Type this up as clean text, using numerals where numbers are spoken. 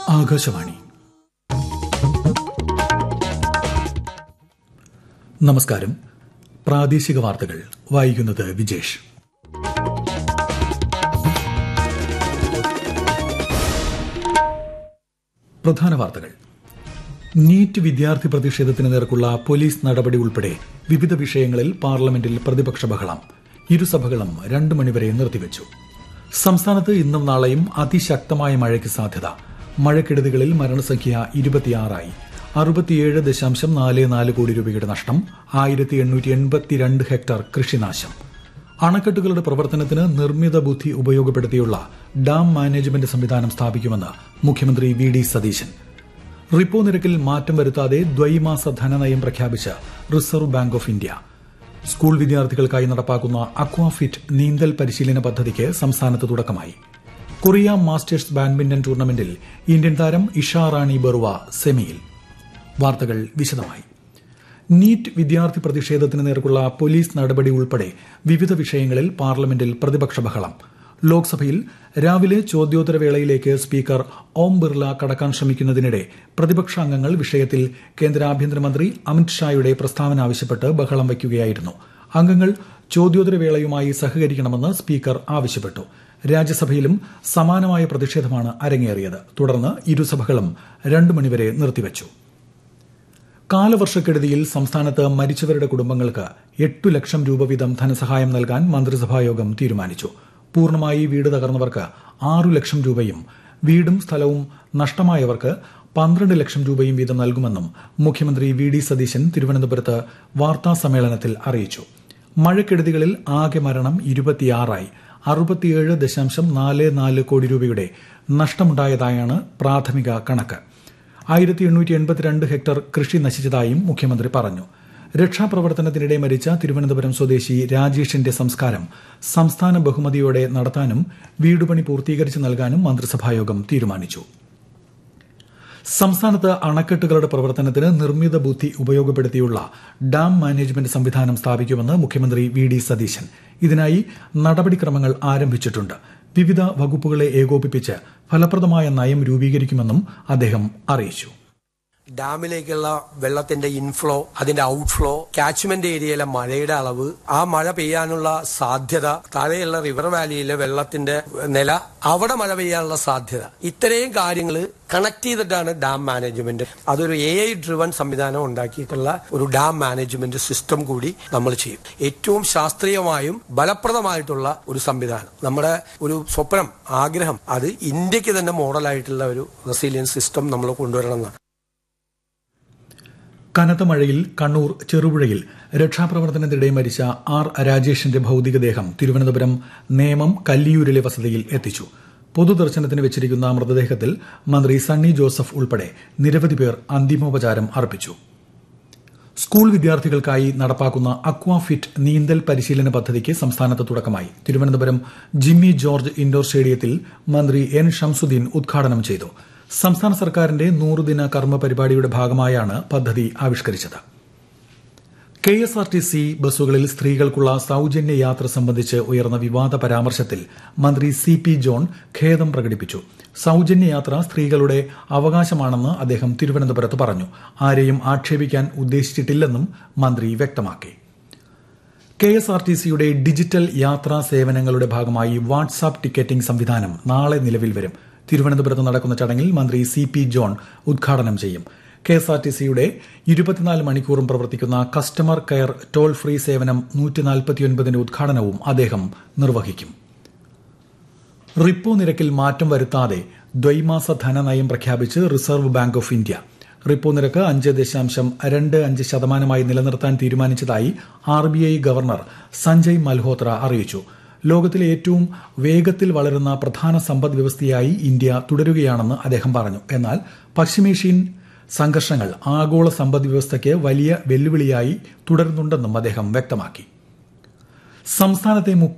ആകാശവാണി. നമസ്കാരം. പ്രാദേശിക വാർത്തകൾ വായിക്കുന്നത് വിജേഷ്. പ്രധാന വാർത്തകൾ. നീറ്റ് വിദ്യാർത്ഥി പ്രതിഷേധത്തിന് നേർക്കുള്ള പോലീസ് നടപടി ഉൾപ്പെടെ വിവിധ വിഷയങ്ങളിൽ പാർലമെന്റിൽ പ്രതിപക്ഷ ബഹളം. ഇരുസഭകളും 2 മണിവരെ നിർത്തിവച്ചു. സംസ്ഥാനത്ത് ഇന്നും നാളെയും അതിശക്തമായ മഴയ്ക്ക് സാധ്യത. മഴക്കെടുതികളിൽ മരണസംഖ്യ 26ആയി. 67.44 കോടി രൂപയുടെ നഷ്ടം. 1882 ഹെക്ടർ കൃഷിനാശം. അണക്കെട്ടുകളുടെ പ്രവർത്തനത്തിന് നിർമ്മിത ബുദ്ധി ഉപയോഗപ്പെടുത്തിയുള്ള ഡാം മാനേജ്മെന്റ് സംവിധാനം സ്ഥാപിക്കുമെന്ന് മുഖ്യമന്ത്രി വി.ഡി. സതീശൻ. റിപ്പോ നിരക്കിൽ മാറ്റം വരുത്താതെ ദ്വൈമാസ ധനനയം പ്രഖ്യാപിച്ച് reserve bank of India. School വിദ്യാർത്ഥികൾക്കായി നടപ്പാക്കുന്ന അക്വാഫിറ്റ് നീന്തൽ പരിശീലന പദ്ധതിക്ക് സംസ്ഥാനത്ത് തുടക്കമായി. കൊറിയ മാസ്റ്റേഴ്സ് ബാഡ്മിന്റൺ ടൂർണമെന്റിൽ ഇന്ത്യൻ താരം ഇഷ റാണി ബറുവ സെമിയിൽ. വാർത്തകൾ വിശദമായി. നീറ്റ് വിദ്യാർത്ഥി പ്രതിഷേധത്തിന് നേർക്കുള്ള പോലീസ് നടപടി ഉൾപ്പെടെ വിവിധ വിഷയങ്ങളിൽ പാർലമെന്റിൽ പ്രതിപക്ഷ ബഹളം. ലോക്സഭയിൽ രാവിലെ ചോദ്യോത്തരവേളയിലേക്ക് സ്പീക്കർ ഓം ബിർല കടക്കാൻ ശ്രമിക്കുന്നതിനിടെ പ്രതിപക്ഷ അംഗങ്ങൾ വിഷയത്തിൽ കേന്ദ്ര ആഭ്യന്തരമന്ത്രി അമിത്ഷായുടെ പ്രസ്താവന ആവശ്യപ്പെട്ട് ബഹളം വയ്ക്കുകയായിരുന്നു. അംഗങ്ങൾ ചോദ്യോത്തരവേളയുമായി സഹകരിക്കണമെന്ന് സ്പീക്കർ ആവശ്യപ്പെട്ടു. രാജ്യസഭയിലും സമാനമായ പ്രതിഷേധമാണ് അരങ്ങേറിയത്. തുടർന്ന് ഇരുസഭകളും 2 മണിവരെ നിർത്തിവച്ചു. കാലവർഷക്കെടുതിയിൽ സംസ്ഥാനത്ത് മരിച്ചവരുടെ കുടുംബങ്ങൾക്ക് 8 ലക്ഷം രൂപ വീതം ധനസഹായം നൽകാൻ മന്ത്രിസഭായോഗം തീരുമാനിച്ചു. പൂർണ്ണമായി വീട് തകർന്നവർക്ക് 6 ലക്ഷം രൂപയും വീടും സ്ഥലവും നഷ്ടമായവർക്ക് 12 ലക്ഷം രൂപയും വീതം നൽകുമെന്നും മുഖ്യമന്ത്രി വി.ഡി. സതീശൻ തിരുവനന്തപുരത്ത് വാർത്താസമ്മേളനത്തിൽ അറിയിച്ചു. മഴക്കെടുതികളിൽ ആകെ മരണം 26ആയി. 67.44 കോടി രൂപയുടെ നഷ്ടമുണ്ടായതായാണ് പ്രാഥമിക കണക്ക്. 1882 ഹെക്ടർ കൃഷി നശിച്ചതായും മുഖ്യമന്ത്രി പറഞ്ഞു. രക്ഷാപ്രവർത്തനത്തിനിടെ മരിച്ച തിരുവനന്തപുരം സ്വദേശി രാജേഷിന്റെ സംസ്കാരം സംസ്ഥാന ബഹുമതിയോടെ നടത്താനും വീടുപണി പൂർത്തീകരിച്ച് നൽകാനും മന്ത്രിസഭായോഗം തീരുമാനിച്ചു. സംസ്ഥാനത്ത് അണക്കെട്ടുകളുടെ പ്രവർത്തനത്തിന് നിർമ്മിത ബുദ്ധി ഉപയോഗപ്പെടുത്തിയുള്ള ഡാം മാനേജ്മെന്റ് സംവിധാനം സ്ഥാപിക്കുമെന്ന് മുഖ്യമന്ത്രി വി.ഡി. സതീശൻ. ഇതിനായി നടപടിക്രമങ്ങൾ ആരംഭിച്ചിട്ടുണ്ട്. വിവിധ വകുപ്പുകളെ ഏകോപിപ്പിച്ച് ഫലപ്രദമായ നയം രൂപീകരിക്കുമെന്നും അദ്ദേഹം അറിയിച്ചു. ഡാമിലേക്കുള്ള വെള്ളത്തിന്റെ ഇൻഫ്ലോ, അതിന്റെ ഔട്ട്ഫ്ലോ, കാച്ച്മെന്റ് ഏരിയയിലെ മഴയുടെ അളവ്, ആ മഴ പെയ്യാനുള്ള സാധ്യത, താഴെയുള്ള റിവർ വാലിയിലെ വെള്ളത്തിന്റെ നില, അവിടെ മഴ പെയ്യാനുള്ള സാധ്യത, ഇത്രയും കാര്യങ്ങൾ കണക്ട് ചെയ്തിട്ടാണ് ഡാം മാനേജ്മെന്റ്. അതൊരു AI ഡ്രിവൺ സംവിധാനം ഉണ്ടാക്കിയിട്ടുള്ള ഒരു ഡാം മാനേജ്മെന്റ് സിസ്റ്റം കൂടി നമ്മൾ ചെയ്യും. ഏറ്റവും ശാസ്ത്രീയമായും ഫലപ്രദമായിട്ടുള്ള ഒരു സംവിധാനം. നമ്മുടെ ഒരു സ്വപ്നം, ആഗ്രഹം, അത് ഇന്ത്യക്ക് തന്നെ മോഡലായിട്ടുള്ള ഒരു റെസിലിയൻസ് സിസ്റ്റം നമ്മൾ കൊണ്ടുവരണമെന്നാണ്. കനത്ത മഴയിൽ കണ്ണൂർ ചെറുപുഴയിൽ രക്ഷാപ്രവർത്തനത്തിനിടെ മരിച്ച ആർ രാജേഷിന്റെ ഭൌതികദേഹം തിരുവനന്തപുരം നേമം കല്ലിയൂരിലെ വസതിയിൽ എത്തിച്ചു. പൊതുദർശനത്തിന് വെച്ചിരിക്കുന്ന മൃതദേഹത്തിൽ മന്ത്രി സണ്ണി ജോസഫ് ഉൾപ്പെടെ നിരവധി പേർ അന്തിമോപചാരം അർപ്പിച്ചു. സ്കൂൾ വിദ്യാർത്ഥികൾക്കായി നടപ്പാക്കുന്ന അക്വാഫിറ്റ് നീന്തൽ പരിശീലന പദ്ധതിക്ക് സംസ്ഥാനത്ത് തുടക്കമായി. തിരുവനന്തപുരം ജിമ്മി ജോർജ് ഇൻഡോർ സ്റ്റേഡിയത്തിൽ മന്ത്രി എൻ ഷംസുദ്ദീൻ ഉദ്ഘാടനം ചെയ്തു. സംസ്ഥാന സർക്കാരിന്റെ 100-ദിന കർമ്മ പരിപാടിയുടെ ഭാഗമായാണ് പദ്ധതി ആവിഷ്കരിച്ചത്. KSRTC ബസ്സുകളിൽ സ്ത്രീകൾക്കുള്ള സൌജന്യ യാത്ര സംബന്ധിച്ച് ഉയർന്ന വിവാദ പരാമർശത്തിൽ മന്ത്രി CP ജോൺ ഖേദം പ്രകടിപ്പിച്ചു. സൌജന്യ യാത്ര സ്ത്രീകളുടെ അവകാശമാണെന്ന് അദ്ദേഹം തിരുവനന്തപുരത്ത് പറഞ്ഞു. ആരെയും ആക്ഷേപിക്കാൻ ഉദ്ദേശിച്ചിട്ടില്ലെന്നും മന്ത്രി വ്യക്തമാക്കി. KSRTCയുടെ ഡിജിറ്റൽ യാത്രാ സേവനങ്ങളുടെ ഭാഗമായി വാട്സാപ്പ് ടിക്കറ്റിംഗ് സംവിധാനം നാളെ നിലവിൽ വരും. തിരുവനന്തപുരത്ത് നടക്കുന്ന ചടങ്ങിൽ മന്ത്രി CP ജോൺ ഉദ്ഘാടനം ചെയ്യും. KSRTCയുടെ 24 മണിക്കൂറും പ്രവർത്തിക്കുന്ന കസ്റ്റമർ കെയർ ടോൾ ഫ്രീ സേവനം 149ന്റെ ഉദ്ഘാടനവും അദ്ദേഹം നിർവഹിക്കും. റിപ്പോ നിരക്കിൽ മാറ്റം വരുത്താതെ ദ്വൈമാസ ധനനയം പ്രഖ്യാപിച്ച് reserve bank of India. Repo നിരക്ക് 5.25% നിലനിർത്താൻ തീരുമാനിച്ചതായി RBI ഗവർണർ സഞ്ജയ് മൽഹോത്ര അറിയിച്ചു. ലോകത്തിലെ ഏറ്റവും വേഗത്തിൽ വളരുന്ന പ്രധാന സമ്പദ് വ്യവസ്ഥയായി ഇന്ത്യ തുടരുകയാണെന്ന് അദ്ദേഹം പറഞ്ഞു. എന്നാൽ പശ്ചിമേഷ്യൻ സംഘർഷങ്ങൾ ആഗോള സമ്പദ് വ്യവസ്ഥയ്ക്ക് വലിയ വെല്ലുവിളിയായി തുടരുന്നുണ്ടെന്നും അദ്ദേഹം വ്യക്തമാക്കി. സംസ്ഥാനത്തെ